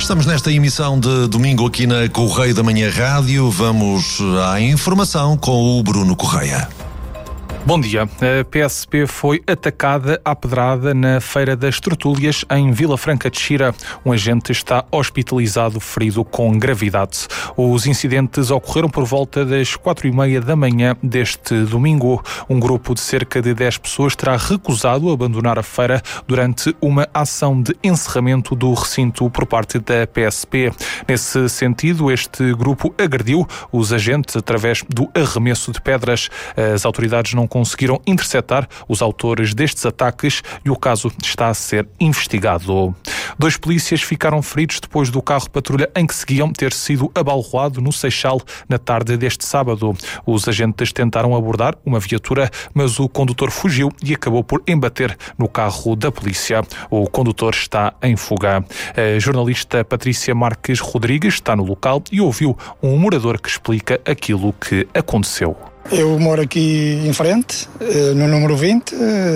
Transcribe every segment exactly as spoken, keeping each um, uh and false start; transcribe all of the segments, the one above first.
Estamos nesta emissão de domingo aqui na Correio da Manhã Rádio. Vamos à informação com o Bruno Correia. Bom dia. A P S P foi atacada à pedrada na Feira das Tertúlias em Vila Franca de Xira. Um agente está hospitalizado ferido com gravidade. Os incidentes ocorreram por volta das quatro e meia da manhã deste domingo. Um grupo de cerca de dez pessoas terá recusado abandonar a feira durante uma ação de encerramento do recinto por parte da P S P. Nesse sentido, este grupo agrediu os agentes através do arremesso de pedras. As autoridades não conseguiram interceptar os autores destes ataques e o caso está a ser investigado. Dois polícias ficaram feridos depois do carro patrulha em que seguiam ter sido abalroado no Seixal na tarde deste sábado. Os agentes tentaram abordar uma viatura, mas o condutor fugiu e acabou por embater no carro da polícia. O condutor está em fuga. A jornalista Patrícia Marques Rodrigues está no local e ouviu um morador que explica aquilo que aconteceu. Eu moro aqui em frente, no número vinte,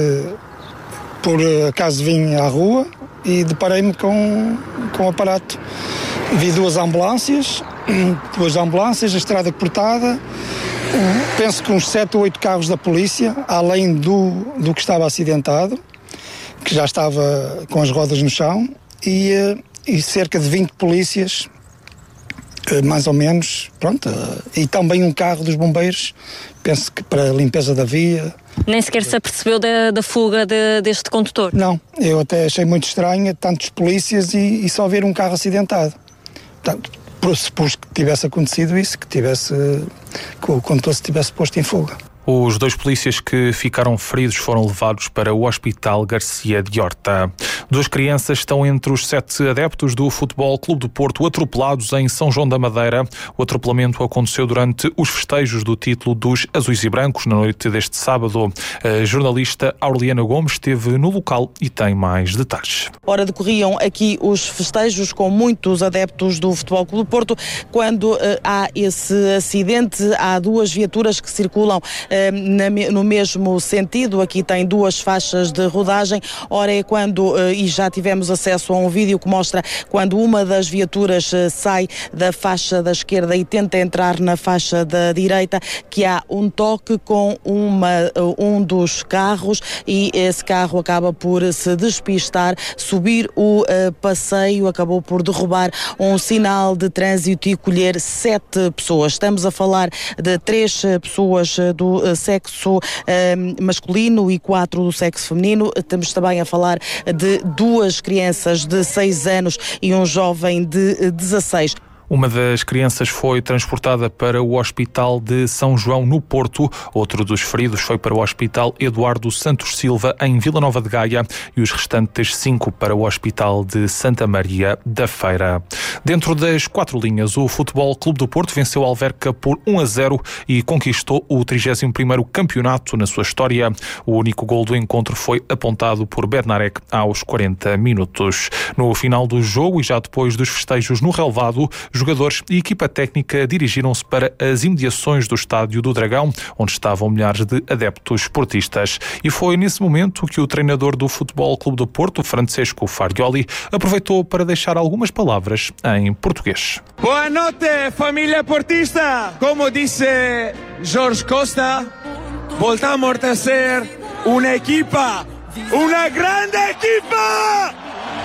por acaso vim à rua e deparei-me com, com um aparato. Vi duas ambulâncias, duas ambulâncias, a estrada cortada, penso que uns sete ou oito carros da polícia, além do, do que estava acidentado, que já estava com as rodas no chão, e, e cerca de vinte polícias, mais ou menos, pronto, e também um carro dos bombeiros, penso que para a limpeza da via. Nem sequer se apercebeu da, da fuga de, deste condutor? Não, eu até achei muito estranho tantos polícias e, e só ver um carro acidentado. Portanto, pressupus que tivesse acontecido isso, que tivesse, que o condutor se tivesse posto em fuga. Os dois polícias que ficaram feridos foram levados para o Hospital Garcia de Horta. Duas crianças estão entre os sete adeptos do Futebol Clube do Porto atropelados em São João da Madeira. O atropelamento aconteceu durante os festejos do título dos Azuis e Brancos na noite deste sábado. A jornalista Aureliana Gomes esteve no local e tem mais detalhes. Ora, decorriam aqui os festejos com muitos adeptos do Futebol Clube do Porto. Quando uh, há esse acidente, há duas viaturas que circulam no mesmo sentido. Aqui tem duas faixas de rodagem. Ora, é quando, e já tivemos acesso a um vídeo que mostra quando uma das viaturas sai da faixa da esquerda e tenta entrar na faixa da direita, que há um toque com uma, um dos carros e esse carro acaba por se despistar, subir o uh, passeio, acabou por derrubar um sinal de trânsito e colher sete pessoas. Estamos a falar de três pessoas do sexo eh, masculino e quatro do sexo feminino. Estamos também a falar de duas crianças de seis anos e um jovem de dezasseis. Uma das crianças foi transportada para o Hospital de São João, no Porto. Outro dos feridos foi para o Hospital Eduardo Santos Silva, em Vila Nova de Gaia, e os restantes cinco para o Hospital de Santa Maria da Feira. Dentro das quatro linhas, o Futebol Clube do Porto venceu o Alverca por um a zero e conquistou o trigésimo primeiro campeonato na sua história. O único gol do encontro foi apontado por Bernarek aos quarenta minutos. No final do jogo e já depois dos festejos no relvado, jogadores e equipa técnica dirigiram-se para as imediações do Estádio do Dragão, onde estavam milhares de adeptos esportistas. E foi nesse momento que o treinador do Futebol Clube do Porto, Francesco Farioli, aproveitou para deixar algumas palavras em português. Boa noite, família portista! Como disse Jorge Costa, voltamos a ser uma equipa, uma grande equipa!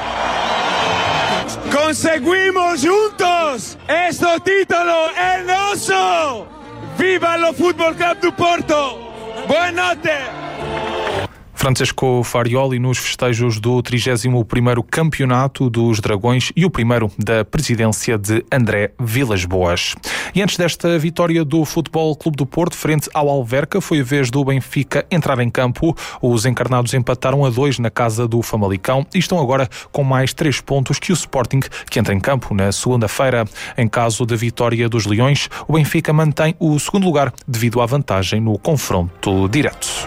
Conseguimos juntos este título, é nosso! Viva o Futebol Clube do Porto! Boa noite! Francesco Farioli nos festejos do trigésimo primeiro Campeonato dos Dragões e o primeiro da presidência de André Vilas-Boas. E antes desta vitória do Futebol Clube do Porto frente ao Alverca, foi a vez do Benfica entrar em campo. Os encarnados empataram a dois na casa do Famalicão e estão agora com mais três pontos que o Sporting, que entra em campo na segunda-feira. Em caso de vitória dos Leões, o Benfica mantém o segundo lugar devido à vantagem no confronto direto.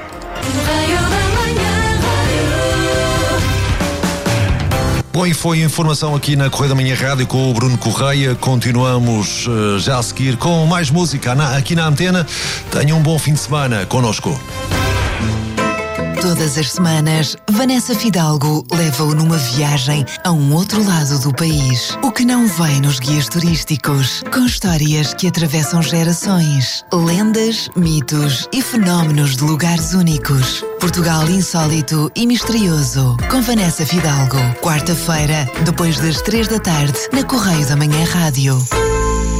Bom, e foi a informação aqui na Correio da Manhã Rádio com o Bruno Correia. Continuamos uh, já a seguir com mais música na, aqui na antena. Tenham um bom fim de semana connosco. Todas as semanas, Vanessa Fidalgo leva-o numa viagem a um outro lado do país. O que não vem nos guias turísticos, com histórias que atravessam gerações, lendas, mitos e fenómenos de lugares únicos. Portugal insólito e misterioso, com Vanessa Fidalgo. Quarta-feira, depois das três da tarde, na Correio da Manhã Rádio.